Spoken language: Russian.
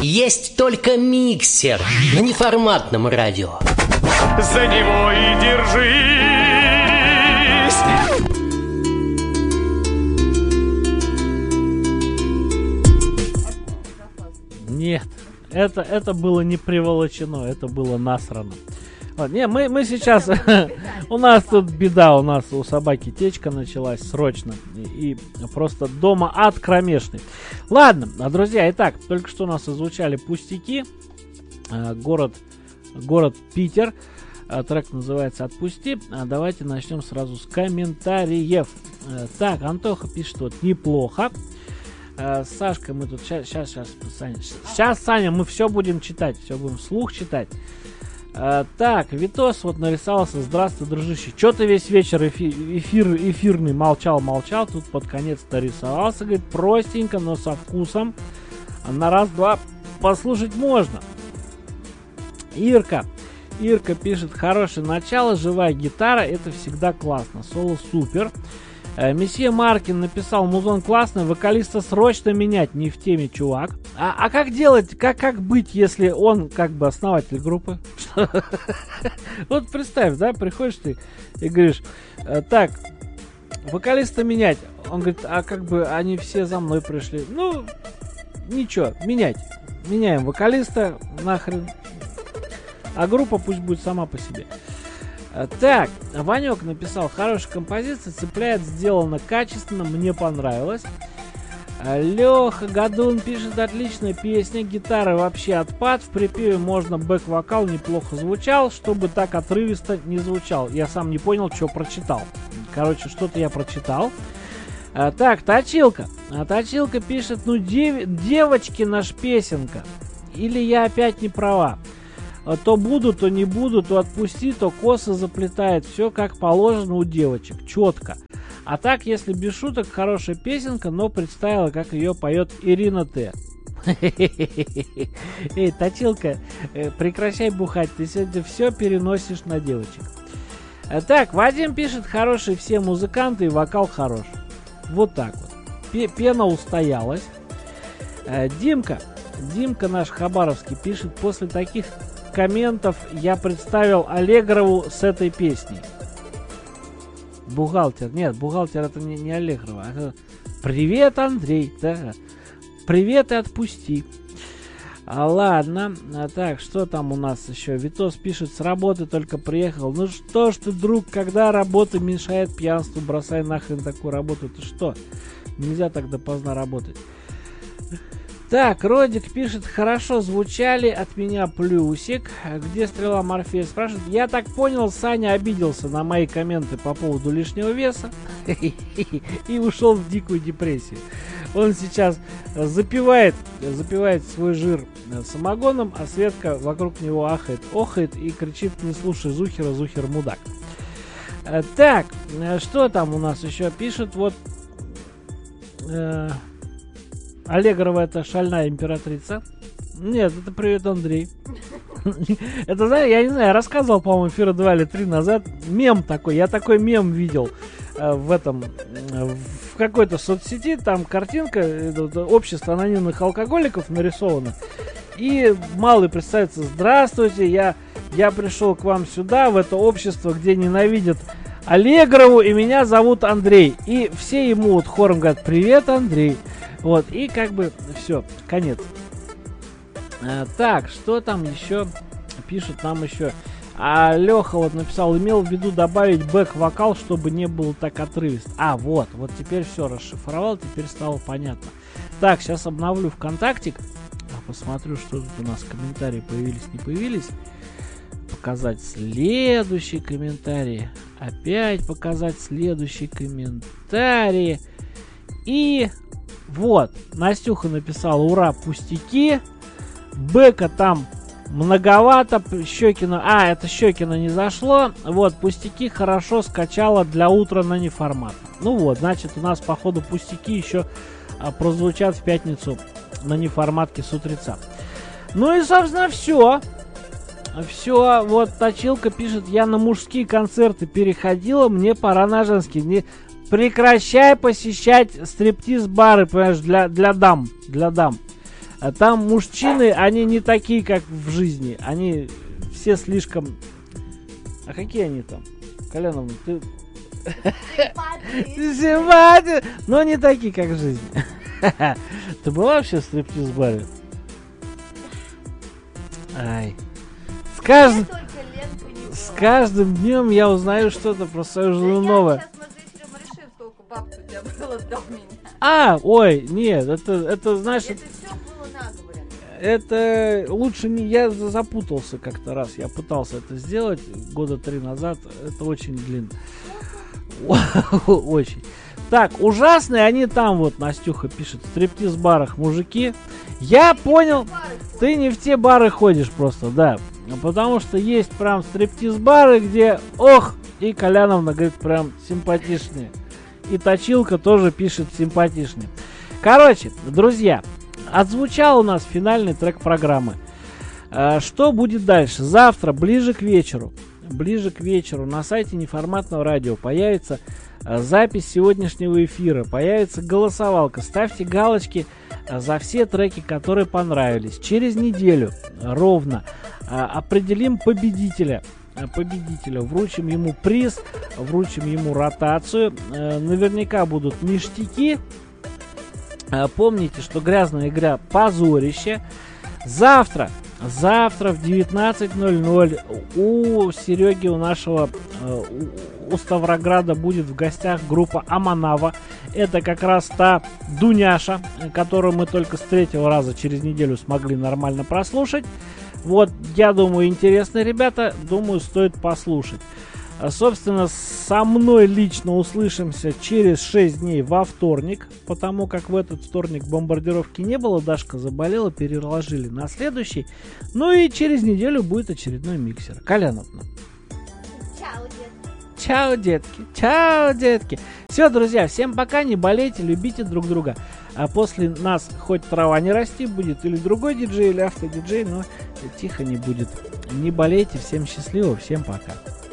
Есть только миксер на неформатном радио. За него и держись. Нет, это было не приволочено, это было насрано. Вот, не, мы сейчас... У нас тут беда, у нас у собаки течка началась срочно. И просто дома ад кромешный. Ладно, друзья, итак, только что у нас озвучали «Пустяки». Город Питер. Трек называется «Отпусти». Давайте начнем сразу с комментариев. Так, Антоха пишет, вот неплохо. С Сашкой мы тут... Сейчас, Саня, мы все будем читать. Все будем вслух читать. Так, Витос вот нарисовался. Здравствуй, дружище. Че ты весь вечер эфирный молчал. Тут под конец-то рисовался. Говорит, простенько, но со вкусом. На раз-два послушать можно. Ирка пишет, хорошее начало, живая гитара, это всегда классно. Соло супер. Месье Маркин написал, музон классный, вокалиста срочно менять, не в теме, чувак. А как делать, как быть, если он как бы основатель группы? Вот представь, да, приходишь ты и говоришь, так, вокалиста менять. Он говорит, а как бы они все за мной пришли. Ну, ничего, меняем вокалиста, нахрен. А группа пусть будет сама по себе. Так, Ванек написал, хорошая композиция, цепляет, сделано качественно, мне понравилось. Леха Гадун пишет, отличная песня, гитара вообще отпад, в припеве можно бэк-вокал, неплохо звучал, чтобы так отрывисто не звучал. Я сам не понял, что прочитал. Короче, что-то я прочитал. Так, Точилка пишет, ну девочки наш песенка, или я опять не права. То буду, то не буду, то отпусти, то косы заплетает. Все как положено у девочек, четко. А так, если без шуток, хорошая песенка, но представила, как ее поет Ирина Т. Эй, Точилка, прекращай бухать, ты сегодня все переносишь на девочек. Так, Вадим пишет, хорошие все музыканты и вокал хорош. Вот так вот. Пена устоялась. Димка наш хабаровский пишет, после таких комментов я представил Аллегрову с этой песней. Бухгалтер. Нет, бухгалтер это не Аллегрова. Это привет, Андрей. Да. Привет и отпусти. Ладно. Так, что там у нас еще? Витос пишет, с работы только приехал. Ну что ж ты, друг, когда работа мешает пьянству, бросай нахрен такую работу. Ты что? Нельзя так допоздна работать. Так, Родик пишет, хорошо звучали, от меня плюсик. Где стрела Морфея спрашивает. Я так понял, Саня обиделся на мои комменты по поводу лишнего веса и ушел в дикую депрессию. Он сейчас запивает свой жир самогоном, а Светка вокруг него охает и кричит, не слушай Зухера, Зухер мудак. Так, что там у нас еще пишет? Вот... Аллегрова это шальная императрица. Нет, это привет, Андрей. Это, знаешь, я не знаю, я рассказывал, по-моему, эфира 2 или 3 назад. Мем такой, я такой мем видел в какой-то соцсети. Там картинка, общество анонимных алкоголиков нарисовано. И малый представится, здравствуйте, я пришел к вам сюда, в это общество, где ненавидят Аллегрову, и меня зовут Андрей. И все ему вот хором говорят, привет, Андрей. Вот, и как бы все, конец. Так, что там еще пишут нам еще? А Леха вот написал, имел в виду добавить бэк-вокал, чтобы не было так отрывисто. А, вот теперь все расшифровал, теперь стало понятно. Так, сейчас обновлю ВКонтактик. Посмотрю, что тут у нас комментарии появились, не появились. Показать следующий комментарий. Опять показать следующий комментарий. И... Вот, Настюха написала, ура, пустяки. Бэка там многовато. Щекина, это Щекина не зашло. Вот, пустяки хорошо скачала для утра на неформат. Ну вот, значит, у нас, походу, пустяки еще прозвучат в пятницу на неформатке с утреца. Ну и, собственно, все. Все, вот Точилка пишет, я на мужские концерты переходила, мне пора на женские. Прекращай посещать стриптиз-бары, понимаешь, для дам. Там мужчины, они не такие, как в жизни. Они все слишком... А какие они там? Коляновна, ты... Симпатия! Но не такие, как в жизни. Ты была вообще в стриптиз-баре? Ай. С каждым днем я узнаю что-то про свою жену новое. Сейчас, может, вечером решим, сколько баб у тебя было до меня. Ой, нет, это знаешь... Это все было наговорено. Это лучше не... Я запутался как-то раз. Я пытался это сделать года 3 назад. Это очень длинно. Очень. Так, ужасные они там, вот Настюха пишет, в стриптиз-барах мужики. Я понял, ты не в те бары ходишь просто, да. Потому что есть прям стриптиз-бары, где, ох, и Коляновна говорит, прям симпатичнее. И Точилка тоже пишет симпатичнее. Короче, друзья, отзвучал у нас финальный трек программы. Что будет дальше? Завтра, ближе к вечеру на сайте Неформатного радио появится запись сегодняшнего эфира, появится голосовалка. Ставьте галочки за все треки, которые понравились. Через неделю ровно определим победителя. Вручим ему приз, вручим ему ротацию. Наверняка будут ништяки. Помните, что грязная игра позорище. Завтра в 19:00 у Сереги, у нашего у Ставрограда будет в гостях группа Аманава. Это как раз та Дуняша, которую мы только с 3-го раза через неделю смогли нормально прослушать. Вот, я думаю, интересные ребята, думаю, стоит послушать. Собственно, со мной лично услышимся через 6 дней во вторник, потому как в этот вторник бомбардировки не было, Дашка заболела, переложили на следующий. Ну и через неделю будет очередной миксер. Коляновна. Чао, детки. Чао, детки. Все, друзья, всем пока, не болейте, любите друг друга. А после нас хоть трава не расти будет, или другой диджей, или автодиджей, но тихо не будет. Не болейте, всем счастливо, всем пока.